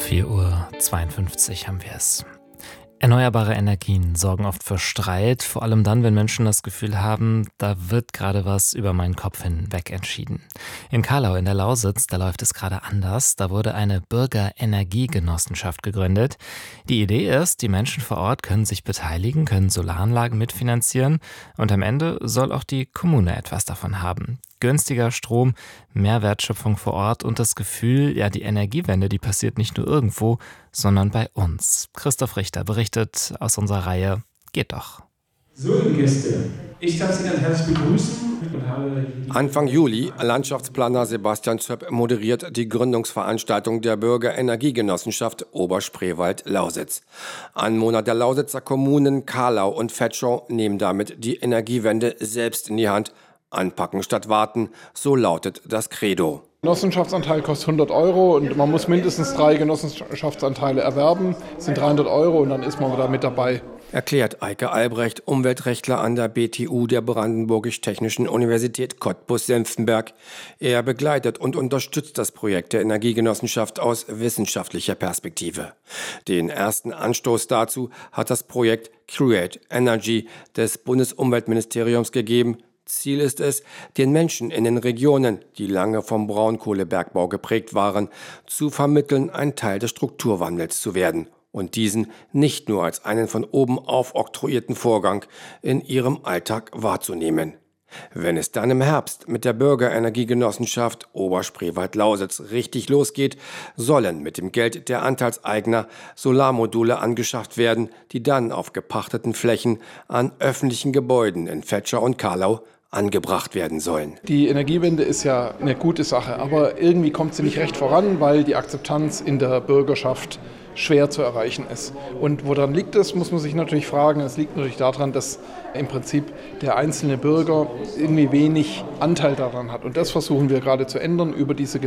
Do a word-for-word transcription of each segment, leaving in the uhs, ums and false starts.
vier Uhr zweiundfünfzig haben wir es. Erneuerbare Energien sorgen oft für Streit, vor allem dann, wenn Menschen das Gefühl haben, da wird gerade was über meinen Kopf hinweg entschieden. In Carlau in der Lausitz, da läuft es gerade anders. Da wurde eine Bürgerenergiegenossenschaft gegründet. Die Idee ist, die Menschen vor Ort können sich beteiligen, können Solaranlagen mitfinanzieren und am Ende soll auch die Kommune etwas davon haben. Günstiger Strom, mehr Wertschöpfung vor Ort und das Gefühl, ja, die Energiewende, die passiert nicht nur irgendwo, sondern bei uns. Christoph Richter berichtet aus unserer Reihe Geht doch. So, liebe Gäste, ich darf Sie ganz herzlich begrüßen. Und habe Anfang Juli, Landschaftsplaner Sebastian Zöpp moderiert die Gründungsveranstaltung der Bürgerenergiegenossenschaft Oberspreewald-Lausitz. Anwohner der Lausitzer Kommunen Carlau und Vetschau nehmen damit die Energiewende selbst in die Hand. Anpacken statt warten, so lautet das Credo. Genossenschaftsanteil kostet hundert Euro und man muss mindestens drei Genossenschaftsanteile erwerben. Das sind dreihundert Euro und dann ist man da mit dabei. Erklärt Eike Albrecht, Umweltrechtler an der B T U der Brandenburgisch-Technischen Universität Cottbus-Senftenberg. Er begleitet und unterstützt das Projekt der Energiegenossenschaft aus wissenschaftlicher Perspektive. Den ersten Anstoß dazu hat das Projekt Create Energy des Bundesumweltministeriums gegeben. Ziel ist es, den Menschen in den Regionen, die lange vom Braunkohlebergbau geprägt waren, zu vermitteln, ein Teil des Strukturwandels zu werden und diesen nicht nur als einen von oben aufoktroyierten Vorgang in ihrem Alltag wahrzunehmen. Wenn es dann im Herbst mit der Bürgerenergiegenossenschaft Oberspreewald-Lausitz richtig losgeht, sollen mit dem Geld der Anteilseigner Solarmodule angeschafft werden, die dann auf gepachteten Flächen an öffentlichen Gebäuden in Vetschau und Carlau angebracht werden sollen. Die Energiewende ist ja eine gute Sache, aber irgendwie kommt sie nicht recht voran, weil die Akzeptanz in der Bürgerschaft schwer zu erreichen ist. Und woran liegt es, muss man sich natürlich fragen. Es liegt natürlich daran, dass im Prinzip der einzelne Bürger irgendwie wenig Anteil daran hat. Und das versuchen wir gerade zu ändern über diese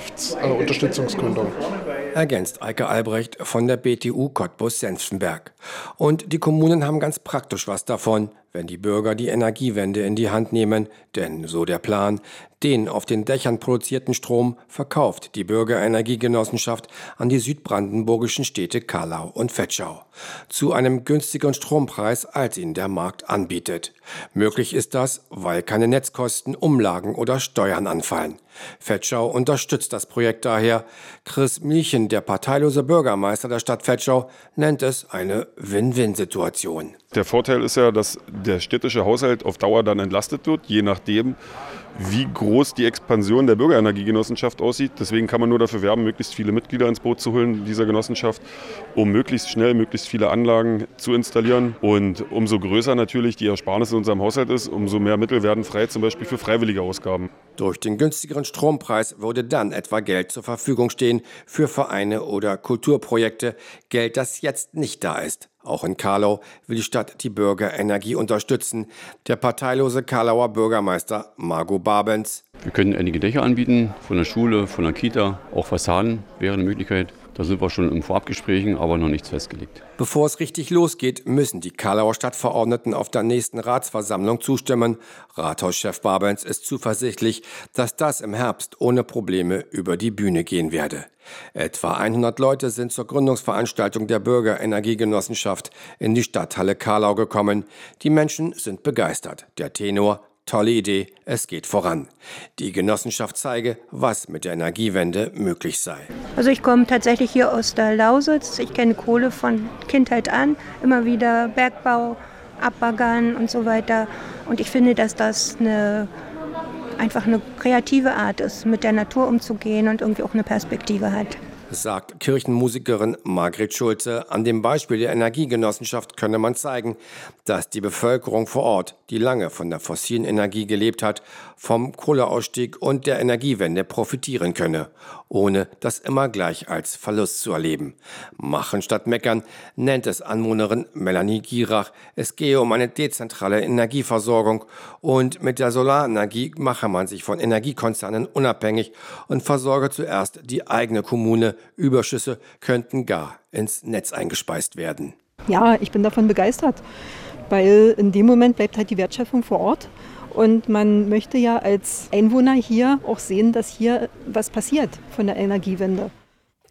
Genossenschaftsunterstützungsgründung. Ergänzt Eike Albrecht von der B T U Cottbus-Senftenberg. Und die Kommunen haben ganz praktisch was davon, wenn die Bürger die Energiewende in die Hand nehmen. Denn, so der Plan, den auf den Dächern produzierten Strom verkauft die Bürgerenergiegenossenschaft an die südbrandenburgischen Städte Carlau und Vetschau. Zu einem günstigeren Strompreis, als ihn der Markt anbietet. Möglich ist das, weil keine Netzkosten, Umlagen oder Steuern anfallen. Vetschau unterstützt das Projekt daher. Chris Mielchen, der parteilose Bürgermeister der Stadt Vetschau, nennt es eine Win-Win-Situation. Der Vorteil ist ja, dass der städtische Haushalt auf Dauer dann entlastet wird, je nachdem, wie groß die Expansion der Bürgerenergiegenossenschaft aussieht. Deswegen kann man nur dafür werben, möglichst viele Mitglieder ins Boot zu holen dieser Genossenschaft, um möglichst schnell möglichst viele Anlagen zu installieren. Und umso größer natürlich die Ersparnis in unserem Haushalt ist, umso mehr Mittel werden frei, zum Beispiel für freiwillige Ausgaben. Durch den günstigeren Strompreis würde dann etwa Geld zur Verfügung stehen für Vereine oder Kulturprojekte. Geld, das jetzt nicht da ist. Auch in Carlau will die Stadt die Bürgerenergie unterstützen. Der parteilose Carlauer Bürgermeister Margot Babens. Wir können einige Dächer anbieten, von der Schule, von der Kita, auch Fassaden wäre eine Möglichkeit. Da sind wir schon in Vorabgesprächen, aber noch nichts festgelegt. Bevor es richtig losgeht, müssen die Carlauer Stadtverordneten auf der nächsten Ratsversammlung zustimmen. Rathauschef Babens ist zuversichtlich, dass das im Herbst ohne Probleme über die Bühne gehen werde. Etwa hundert Leute sind zur Gründungsveranstaltung der Bürgerenergiegenossenschaft in die Stadthalle Carlau gekommen. Die Menschen sind begeistert. Der Tenor: tolle Idee, es geht voran. Die Genossenschaft zeige, was mit der Energiewende möglich sei. Also ich komme tatsächlich hier aus der Lausitz. Ich kenne Kohle von Kindheit an, immer wieder Bergbau, Abbaggern und so weiter. Und ich finde, dass das eine einfach eine kreative Art ist, mit der Natur umzugehen und irgendwie auch eine Perspektive hat. Sagt Kirchenmusikerin Margret Schulze. An dem Beispiel der Energiegenossenschaft könne man zeigen, dass die Bevölkerung vor Ort, die lange von der fossilen Energie gelebt hat, vom Kohleausstieg und der Energiewende profitieren könne, ohne das immer gleich als Verlust zu erleben. Machen statt meckern nennt es Anwohnerin Melanie Gierach. Es gehe um eine dezentrale Energieversorgung und mit der Solarenergie mache man sich von Energiekonzernen unabhängig und versorge zuerst die eigene Kommune. Überschüsse könnten gar ins Netz eingespeist werden. Ja, ich bin davon begeistert, weil in dem Moment bleibt halt die Wertschöpfung vor Ort und man möchte ja als Einwohner hier auch sehen, dass hier was passiert von der Energiewende.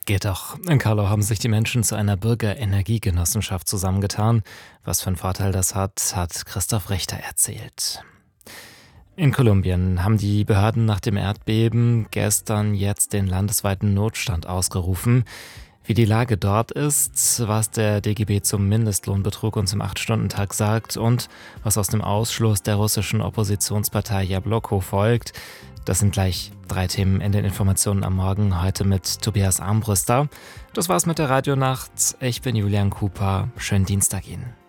Geht doch. In Karlau haben sich die Menschen zu einer Bürgerenergiegenossenschaft zusammengetan. Was für einen Vorteil das hat, hat Christoph Richter erzählt. In Kolumbien haben die Behörden nach dem Erdbeben gestern jetzt den landesweiten Notstand ausgerufen. Wie die Lage dort ist, was der D G B zum Mindestlohnbetrug und zum acht-Stunden-Tag sagt und was aus dem Ausschluss der russischen Oppositionspartei Jabloko folgt, das sind gleich drei Themen in den Informationen am Morgen, heute mit Tobias Armbrüster. Das war's mit der Radionacht. Ich bin Julian Cooper. Schönen Dienstag Ihnen.